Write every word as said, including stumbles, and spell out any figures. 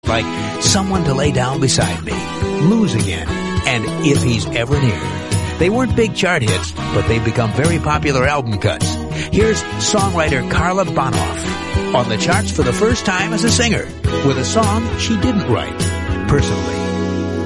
like Someone to Lay Down Beside Me, Lose Again, and If He's Ever Near. They weren't big chart hits, but they've become very popular album cuts. Here's songwriter Carla Bonoff on the charts for the first time as a singer with a song she didn't write personally.